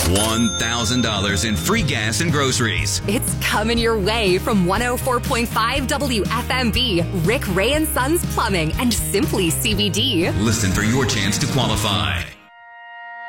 $1,000 in free gas and groceries. It's coming your way from 104.5 WFMB, Rick Ray and Sons Plumbing, and Simply CBD. Listen for your chance to qualify.